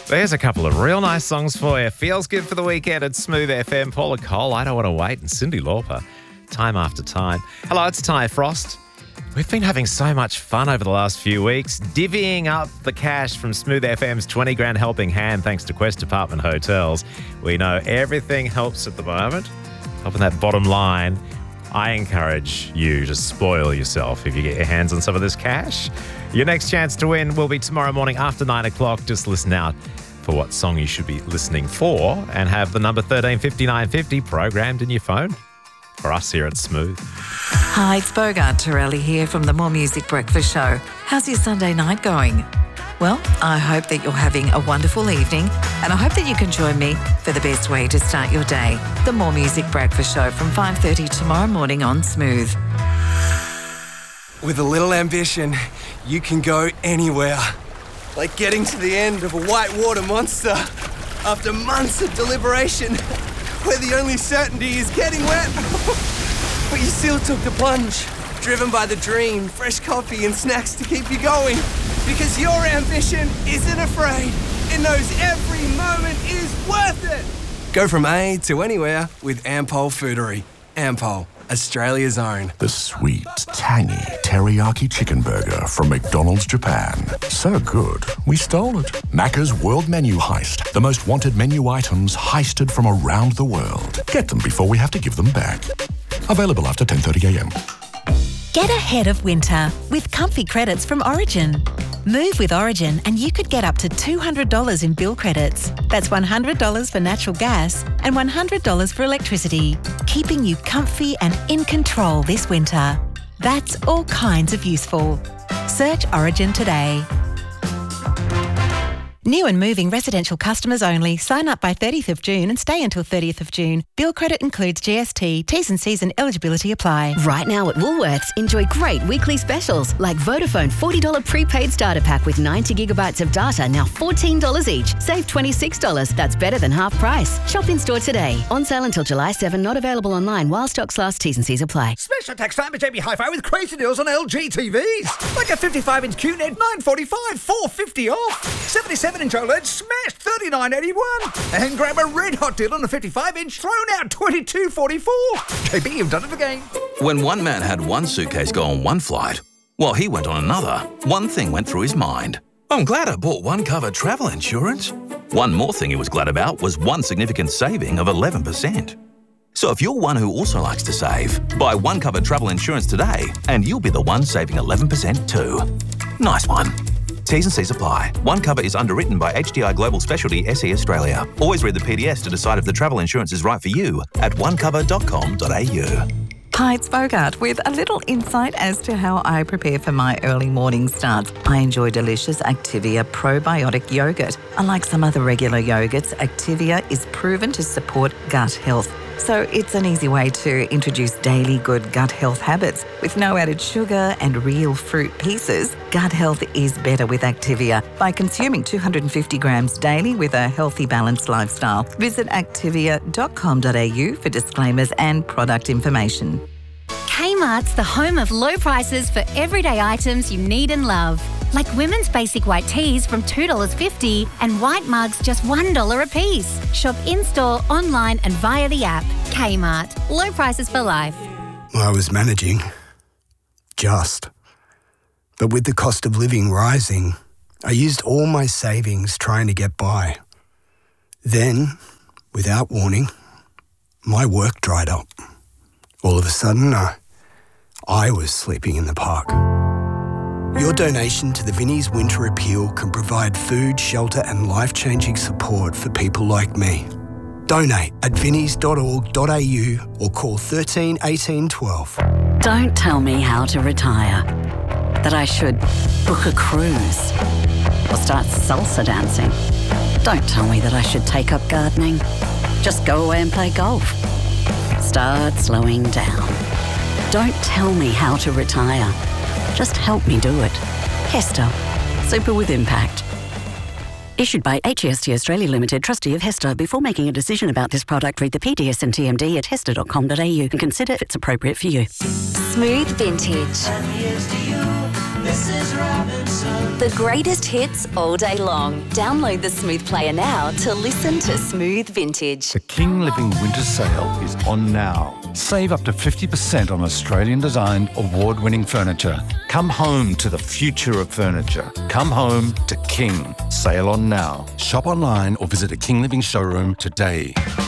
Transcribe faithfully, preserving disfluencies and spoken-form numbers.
There's a couple of real nice songs for you. Feels good for the weekend at Smooth F M. Paula Cole, I Don't Want to Wait, and Cyndi Lauper, Time After Time. Hello, it's Ty Frost. We've been having so much fun over the last few weeks, divvying up the cash from Smooth F M's twenty grand helping hand thanks to Quest Apartment Hotels. We know everything helps at the moment, helping that bottom line. I encourage you to spoil yourself if you get your hands on some of this cash. Your next chance to win will be tomorrow morning after nine o'clock. Just listen out for what song you should be listening for and have the number thirteen fifty-nine fifty programmed in your phone for us here at Smooth. Hi, it's Bogart Torelli here from the More Music Breakfast Show. How's your Sunday night going? Well, I hope that you're having a wonderful evening, and I hope that you can join me for the best way to start your day. The More Music Breakfast Show from five thirty tomorrow morning on Smooth. With a little ambition, you can go anywhere. Like getting to the end of a whitewater monster after months of deliberation, where the only certainty is getting wet. But you still took the plunge, driven by the dream, fresh coffee and snacks to keep you going. Because your ambition isn't afraid. It knows every moment is worth it. Go from A to anywhere with Ampol Foodery. Ampol, Australia's own. The sweet, tangy teriyaki chicken burger from McDonald's Japan. So good, we stole it. Macca's World Menu Heist. The most wanted menu items heisted from around the world. Get them before we have to give them back. Available after ten thirty a m. Get ahead of winter with comfy credits from Origin. Move with Origin and you could get up to two hundred dollars in bill credits. That's one hundred dollars for natural gas and one hundred dollars for electricity, keeping you comfy and in control this winter. That's all kinds of useful. Search Origin today. New and moving residential customers only. Sign up by thirtieth of June and stay until thirtieth of June. Bill credit includes G S T. T's and C's and eligibility apply. Right now at Woolworths, enjoy great weekly specials like Vodafone forty dollars prepaid starter pack with ninety gigabytes of data, now fourteen dollars each. Save twenty-six dollars. That's better than half price. Shop in store today. On sale until July seventh. Not available online while stocks last. T's and C's apply. Special tax time at J B Hi-Fi with crazy deals on L G T Vs. Like a fifty-five inch Q net, nine forty-five, four fifty off. seventy-seven inch OLED smashed thirty-nine eighty-one, and grab a red hot deal on a fifty-five inch thrown out twenty-two forty-four. J B, you've done it again. When one man had one suitcase go on one flight, while he went on another, one thing went through his mind. I'm glad I bought one cover travel insurance. One more thing he was glad about was one significant saving of eleven percent. So if you're one who also likes to save, buy one cover travel insurance today and you'll be the one saving eleven percent too. Nice one. T's and C's apply. One cover is underwritten by H D I Global Specialty S E Australia. Always read the P D S to decide if the travel insurance is right for you at one cover dot com dot a u. Hi, it's Bogart with a little insight as to how I prepare for my early morning starts. I enjoy delicious Activia probiotic yogurt. Unlike some other regular yogurts, Activia is proven to support gut health. So it's an easy way to introduce daily good gut health habits. With no added sugar and real fruit pieces, gut health is better with Activia by consuming two hundred fifty grams daily with a healthy, balanced lifestyle. Visit activia dot com dot a u for disclaimers and product information. Kmart's the home of low prices for everyday items you need and love. Like women's basic white tees from two dollars fifty and white mugs just one dollar a piece. Shop in-store, online and via the app. Kmart. Low prices for life. I was managing. Just. But with the cost of living rising, I used all my savings trying to get by. Then, without warning, my work dried up. All of a sudden, I, I was sleeping in the park. Your donation to the Vinnie's Winter Appeal can provide food, shelter and life-changing support for people like me. Donate at vinnies dot org dot a u or call thirteen eighteen twelve. Don't tell me how to retire. That I should book a cruise or start salsa dancing. Don't tell me that I should take up gardening. Just go away and play golf. Start slowing down. Don't tell me how to retire. Just help me do it. Hester. Super with impact. Issued by H E S T Australia Limited, trustee of Hester. Before making a decision about this product, read the P D S and T M D at hester dot com dot a u and consider if it's appropriate for you. Smooth Vintage. Missus Robinson. The greatest hits all day long. Download the Smooth Player now to listen to Smooth Vintage. The King Living Winter Sale is on now. Save up to fifty percent on Australian-designed, award-winning furniture. Come home to the future of furniture. Come home to King. Sale on now. Shop online or visit a King Living showroom today.